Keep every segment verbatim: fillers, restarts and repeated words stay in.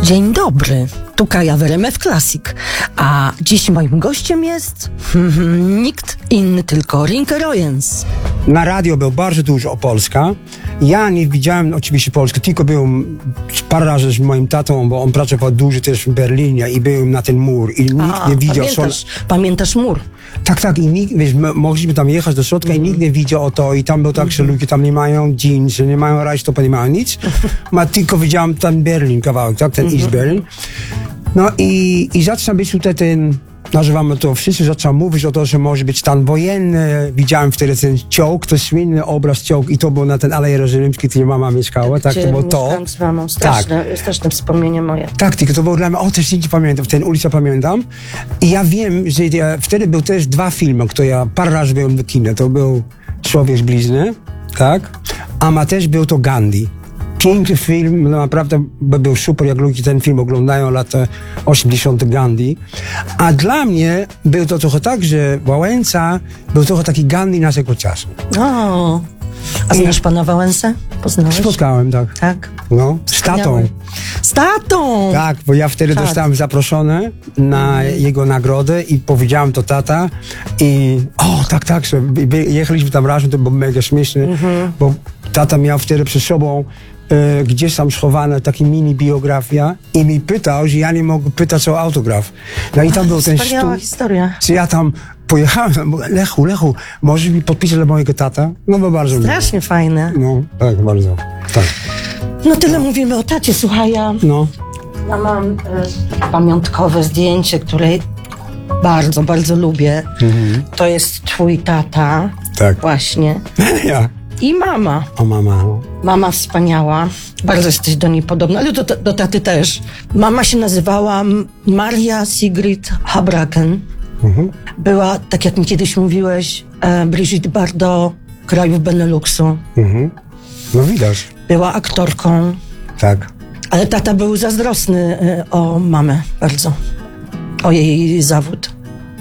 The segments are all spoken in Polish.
Dzień dobry, tu Kaja w R M F Classic, a dziś moim gościem jest hmm, nikt inny, tylko Rinke Royens. Na radio był bardzo dużo o Polska. Ja nie widziałem oczywiście Polski, tylko byłem parę razy z moim tatą, bo on pracował dużo też w Berlinie i byłem na ten mur i nikt A, nie widział. Pamiętasz, co... pamiętasz mur? Tak, tak, i nikt, wiesz, mogliśmy tam jechać do środka mm. i nikt nie widział o to i tam było tak, mm. że ludzie tam nie mają jeans, nie mają rajstopy, nie mają nic. Ma tylko widziałem ten Berlin kawałek, tak, ten mm-hmm. East Berlin. No i, i zaczyna być tutaj ten, nazywamy to, wszyscy zaczęli mówić o to, że może być stan wojenny. Widziałem wtedy ten czołg, to słynny obraz czołg i to było na ten Alei Jerozolimskiej, gdzie mama mieszkała, tak, to było to. Z mamą, straszne, tak. Straszne wspomnienie moje. Tak, tylko to było dla mnie, o też nie pamiętam, ten ulicę pamiętam. I ja wiem, że ja, wtedy był też dwa filmy, które ja parę razy byłem do kina. To był Człowiek z blizny, tak, a ma też był to Gandhi. Piękny film, no naprawdę był super, jak ludzie ten film oglądają, lata osiemdziesiąte Gandhi. A dla mnie był to trochę tak, że Wałęsa był trochę taki Gandhi naszego czasu. O, a znasz I... pana Wałęsę? Poznałeś? Spotkałem, tak. Tak? No, z tatą. Z tatą! Tak, bo ja wtedy tak. dostałem zaproszony na mm. jego nagrodę i powiedziałem to tata i o, tak, tak, że jechaliśmy tam razem, to było mega śmieszne, mm-hmm. bo tata miał wtedy przy sobą e, gdzieś tam schowana taka mini biografia i mi pytał, że ja nie mogę pytać o autograf. No i tam był ten Wspaniała historia. Czy ja tam pojechałem, Lechu, Lechu, możesz mi podpisać dla mojego tata? No bo bardzo Strasznie miło. Fajne. No, tak, bardzo. Tak. No tyle mówimy o tacie, słuchaj, ja, no. ja mam e, pamiątkowe zdjęcie, które bardzo, bardzo lubię. Mhm. To jest twój tata. Tak. Właśnie. Ja. I mama. O, mama. Mama wspaniała. Bardzo jesteś do niej podobna, ale do, do taty też. Mama się nazywała Maria Sigrid Habraken. Mhm. Była, tak jak mi kiedyś mówiłeś, e, Brigitte Bardot krajów Beneluxu. Mhm. No widać. Była aktorką. Tak. Ale tata był zazdrosny e, o mamę bardzo. O jej zawód.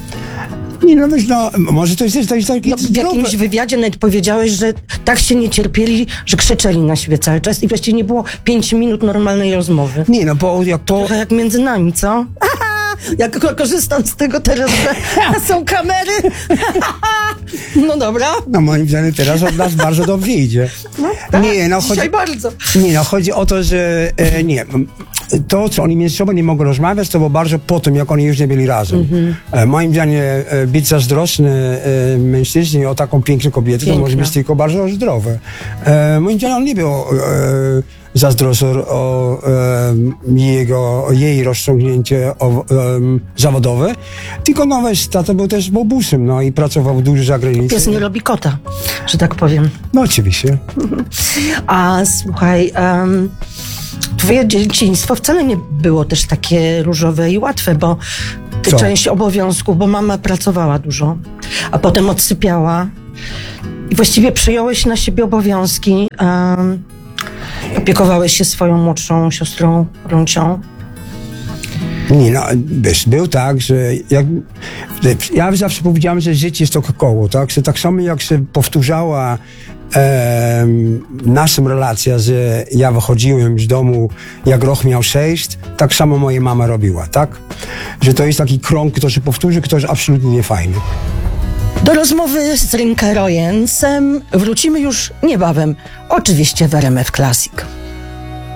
Nie, no, no może to jest też taki... No, w jakimś wywiadzie nawet powiedziałeś, że tak się nie cierpieli, że krzyczeli na siebie cały czas i właściwie nie było pięć minut normalnej rozmowy. Nie, no bo jak to... Trochę jak między nami, co? Ja korzystam z tego teraz, że są kamery. No dobra. No moim zdaniem teraz od nas bardzo dobrze idzie. No, tak, nie, no dzisiaj chodzi, bardzo. Nie, no chodzi o to, że e, nie, to co oni między sobą nie mogą rozmawiać, to było bardzo po tym, jak oni już nie byli razem. Mm-hmm. E, moim zdaniem e, być zazdrosny e, mężczyźnie o taką piękną kobietę, Piękna. To może być tylko bardzo zdrowe. E, moim zdaniem on nie był e, zazdrosny o e, jego, o jej rozciągnięcie o, e, zawodowe, tylko no weź, tata był też bobusem, no i pracował dużo za granicą. Pies nie robi kota, że tak powiem. No oczywiście. A słuchaj, um, twoje dzieciństwo wcale nie było też takie różowe i łatwe, bo ty część obowiązków, bo mama pracowała dużo, a potem odsypiała i właściwie przyjąłeś na siebie obowiązki, um, opiekowałeś się swoją młodszą siostrą Runcią. Nie, no, wiesz, był tak, że jak, ja zawsze powiedziałem, że życie jest to koło, tak, że tak samo jak się powtórzała e, nasza relacja, że ja wychodziłem z domu, jak rok miał sześć, tak samo moja mama robiła, tak, że to jest taki krąg, który się powtórzy, który jest absolutnie niefajny. Do rozmowy z Rinke Royensem wrócimy już niebawem, oczywiście w R M F Classic.